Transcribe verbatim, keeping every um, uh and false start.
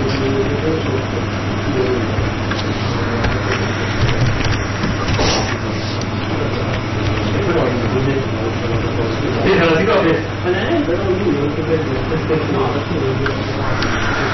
Sì, non lo dico che... Ma non è, però lui non si prende, no,